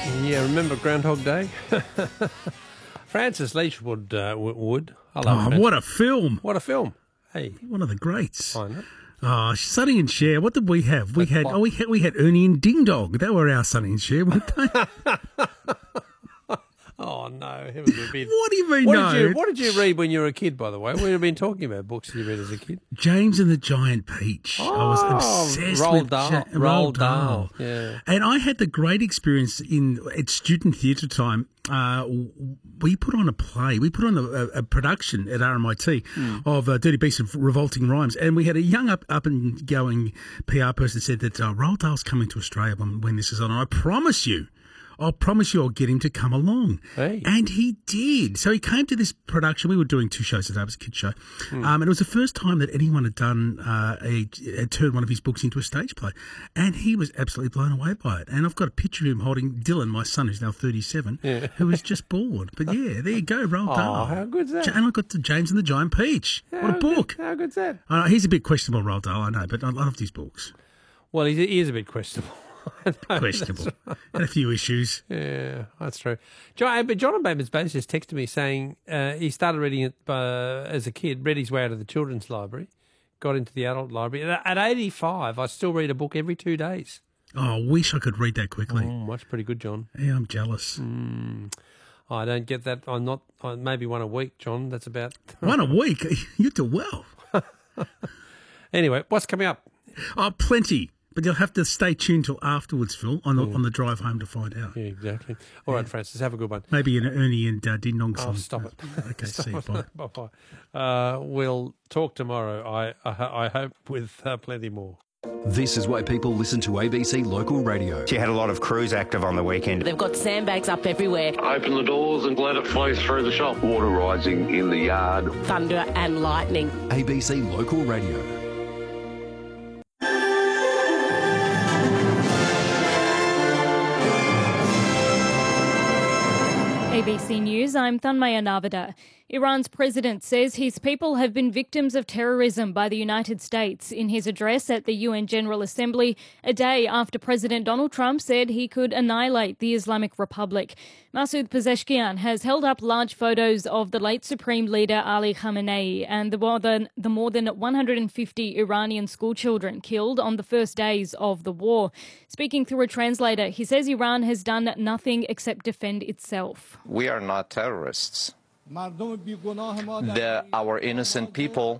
Yeah, remember Groundhog Day? Francis Leach would. I love Oh, what a film. What a film. Hey. One of the greats. I know. Oh, Sonny and Cher. What did we have? We had Ernie and Ding Dong. They were our Sonny and Cher, weren't they? Oh, no. Heaven forbid. What do you mean, What did you read when you were a kid, by the way? We have been talking about books you read as a kid. James and the Giant Peach. I was obsessed with Roald Dahl. Yeah. And I had the great experience at student theatre time. We put on a play. We put on a production at RMIT of Dirty Beasts and Revolting Rhymes. And we had a young up-and-going PR person said that Roald Dahl's coming to Australia when this is on. And I'll promise you I'll get him to come along. Hey. And he did. So he came to this production. We were doing 2 shows a day. It was a kid's show. And it was the first time that anyone had done had turned one of his books into a stage play. And he was absolutely blown away by it. And I've got a picture of him holding Dylan, my son, who's now 37, who was just bored. But yeah, there you go, Roald Dahl. Oh, how good's that? And I got to James and the Giant Peach. What a book. How good's that? He's a bit questionable, Roald Dahl, I know, but I loved his books. Well, he is a bit questionable. Questionable. Had a few issues. Yeah, that's true. But John and Bateman's Base just texted me saying he started reading it as a kid, read his way out of the children's library, got into the adult library. At 85, I still read a book every 2 days. Oh, I wish I could read that quickly. That's pretty good, John. Yeah, I'm jealous. I don't get that. I'm not. Maybe one a week, John. That's about... One a week? You do well. Anyway, what's coming up? Oh, plenty. But you'll have to stay tuned till afterwards, Phil, on the drive home to find out. Yeah, exactly. All right, Francis, have a good one. Maybe an Ernie and Ding Dong song. Oh, stop it. Okay, see you. Bye. Bye-bye. We'll talk tomorrow, I hope, with plenty more. This is why people listen to ABC Local Radio. She had a lot of crews active on the weekend. They've got sandbags up everywhere. Open the doors and let it flow through the shop. Water rising in the yard. Thunder and lightning. ABC Local Radio. ABC News, I'm Thanmaya Narvada. Iran's president says his people have been victims of terrorism by the United States in his address at the UN General Assembly a day after President Donald Trump said he could annihilate the Islamic Republic. Masoud Pezeshkian has held up large photos of the late Supreme Leader Ali Khamenei and the more than 150 Iranian schoolchildren killed on the first days of the war. Speaking through a translator, he says Iran has done nothing except defend itself. We are not terrorists. Our innocent people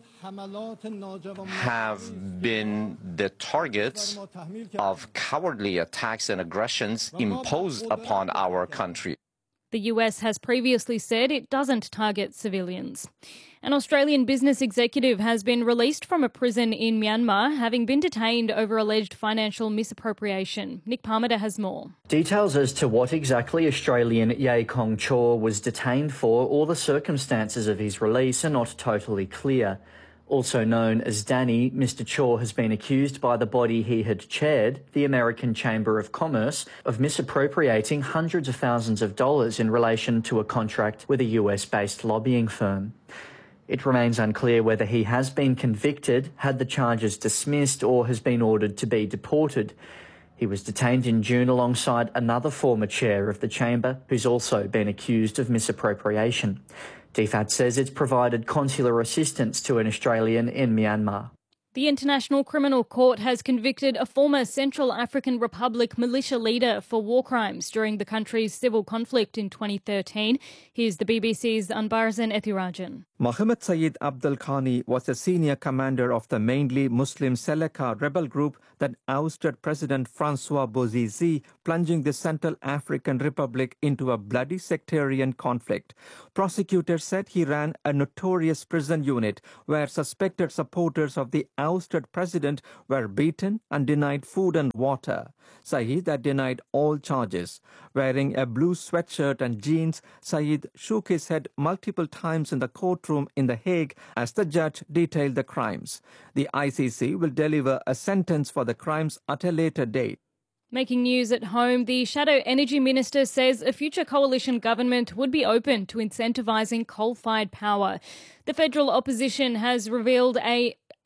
have been the targets of cowardly attacks and aggressions imposed upon our country. The US has previously said it doesn't target civilians. An Australian business executive has been released from a prison in Myanmar, having been detained over alleged financial misappropriation. Nick Parmiter has more. Details as to what exactly Australian Ye Kong Chaw was detained for or the circumstances of his release are not totally clear. Also known as Danny, Mr. Chaw has been accused by the body he had chaired, the American Chamber of Commerce, of misappropriating hundreds of thousands of dollars in relation to a contract with a US-based lobbying firm. It remains unclear whether he has been convicted, had the charges dismissed, or has been ordered to be deported. He was detained in June alongside another former chair of the chamber who's also been accused of misappropriation. DFAT says it's provided consular assistance to an Australian in Myanmar. The International Criminal Court has convicted a former Central African Republic militia leader for war crimes during the country's civil conflict in 2013. Here's the BBC's Anbarzan Ethirajan. Mohammed Saeed Abdul Khani was a senior commander of the mainly Muslim Seleka rebel group that ousted President Francois Bozize, plunging the Central African Republic into a bloody sectarian conflict. Prosecutors said he ran a notorious prison unit where suspected supporters of the ousted president were beaten and denied food and water. Saeed had denied all charges. Wearing a blue sweatshirt and jeans, Saeed shook his head multiple times in the courtroom in The Hague as the judge detailed the crimes. The ICC will deliver a sentence for the crimes at a later date. Making news at home, the Shadow Energy Minister says a future coalition government would be open to incentivising coal-fired power. The federal opposition has revealed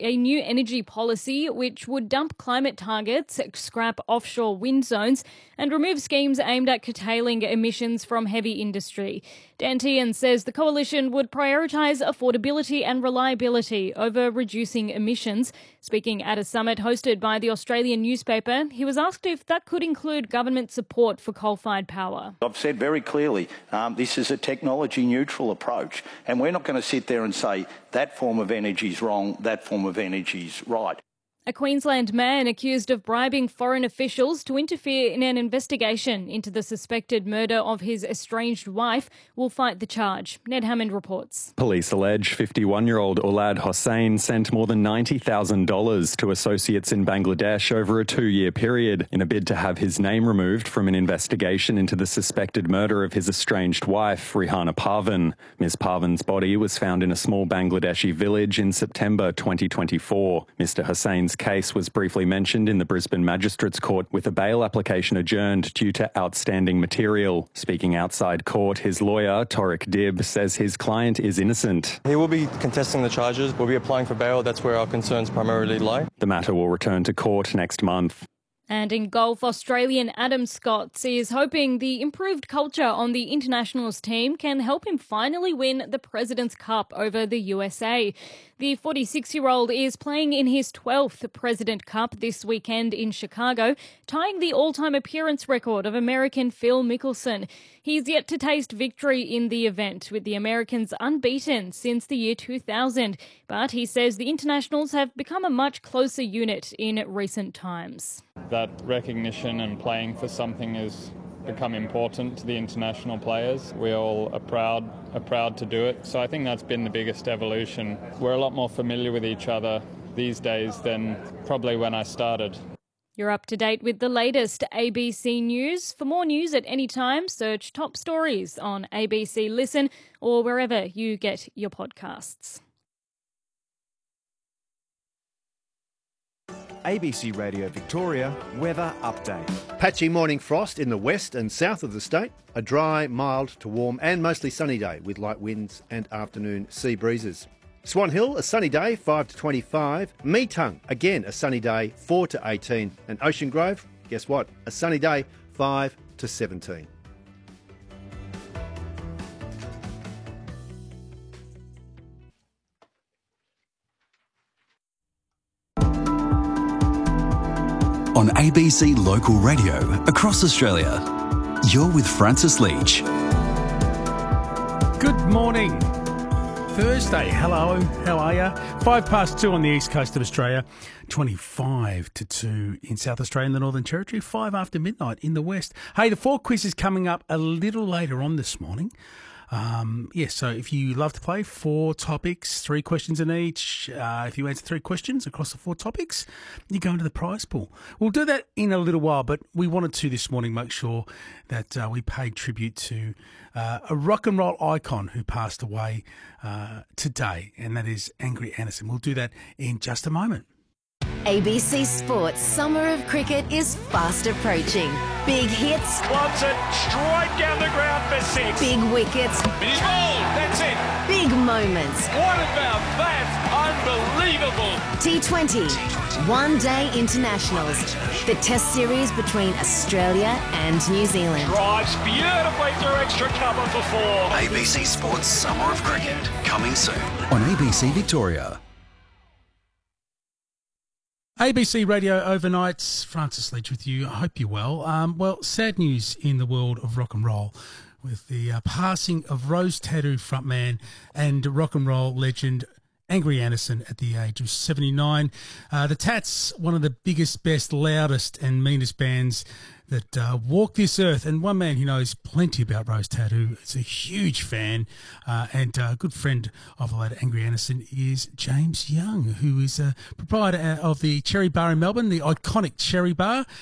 a new energy policy which would dump climate targets, scrap offshore wind zones and remove schemes aimed at curtailing emissions from heavy industry. Dan Tehan says the coalition would prioritise affordability and reliability over reducing emissions. Speaking at a summit hosted by the Australian newspaper, he was asked if that could include government support for coal-fired power. I've said very clearly this is a technology-neutral approach, and we're not going to sit there and say that form of energy is wrong, that form of energy is right. A Queensland man accused of bribing foreign officials to interfere in an investigation into the suspected murder of his estranged wife will fight the charge. Ned Hammond reports. Police allege 51-year-old Ulad Hossain sent more than $90,000 to associates in Bangladesh over a 2-year period in a bid to have his name removed from an investigation into the suspected murder of his estranged wife, Rihana Parvin. Ms. Parvin's body was found in a small Bangladeshi village in September 2024. Mr. Hossain's case was briefly mentioned in the Brisbane Magistrates Court with a bail application adjourned due to outstanding material. Speaking outside court, his lawyer, Tariq Dib, says his client is innocent. He will be contesting the charges. We'll be applying for bail. That's where our concerns primarily lie. The matter will return to court next month. And in golf, Australian Adam Scott is hoping the improved culture on the internationals team can help him finally win the President's Cup over the USA. The 46-year-old is playing in his 12th President Cup this weekend in Chicago, tying the all-time appearance record of American Phil Mickelson. He's yet to taste victory in the event, with the Americans unbeaten since the year 2000. But he says the internationals have become a much closer unit in recent times. That recognition and playing for something has become important to the international players. We all are proud to do it. So I think that's been the biggest evolution. We're a lot more familiar with each other these days than probably when I started. You're up to date with the latest ABC News. For more news at any time, search Top Stories on ABC Listen or wherever you get your podcasts. ABC Radio Victoria weather update. Patchy morning frost in the west and south of the state. A dry, mild to warm and mostly sunny day with light winds and afternoon sea breezes. Swan Hill, a sunny day, 5 to 25. Meetung, again a sunny day, 4 to 18. And Ocean Grove, guess what? A sunny day, 5 to 17. On ABC Local Radio across Australia, you're with Francis Leach. Good morning. Thursday. Hello. How are you? 2:05 on the east coast of Australia, 25 to 2 in South Australia and the Northern Territory, 5 after midnight in the west. Hey, the 4 quiz is coming up a little later on this morning. So if you love to play, 4 topics, 3 questions in each. If you answer 3 questions across the 4 topics, you go into the prize pool. We'll do that in a little while, but we wanted to this morning make sure that we paid tribute to a rock and roll icon who passed away today, and that is Angry Anderson. We'll do that in just a moment. ABC Sports Summer of Cricket is fast approaching. Big hits. Wants it straight down the ground for 6. Big wickets. He's bowled. That's it. Big moments. What about that? Unbelievable. T20. One-day internationals. The test series between Australia and New Zealand. Drives beautifully through extra cover for 4. ABC Sports Summer of Cricket, coming soon on ABC Victoria. ABC Radio Overnights, Francis Leach with you. I hope you're well. Sad news in the world of rock and roll with the passing of Rose Tattoo frontman and rock and roll legend Angry Anderson at the age of 79. The Tats, one of the biggest, best, loudest and meanest bands that walk this earth, and one man who knows plenty about Rose Tattoo is a huge fan and a good friend of the late Angry Anderson is James Young, who is a proprietor of the Cherry Bar in Melbourne, the iconic Cherry Bar.